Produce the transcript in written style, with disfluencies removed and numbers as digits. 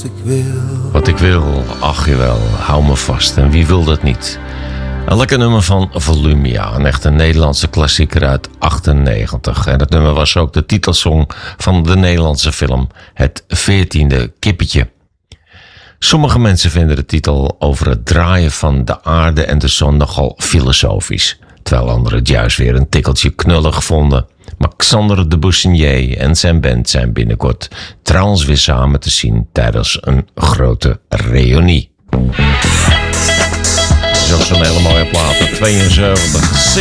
Wat ik wil, ach jawel, hou me vast. En wie wil dat niet? Een lekker nummer van Volumia, een echte Nederlandse klassieker uit 98. En dat nummer was ook de titelsong van de Nederlandse film Het 14e Kippetje. Sommige mensen vinden de titel over het draaien van de aarde en de zon nogal filosofisch, terwijl anderen het juist weer een tikkeltje knullig vonden. Maar Xander de Bussinier en zijn band zijn binnenkort trouwens weer samen te zien tijdens een grote reunie. Dat is ook zo'n hele mooie plaat, 72.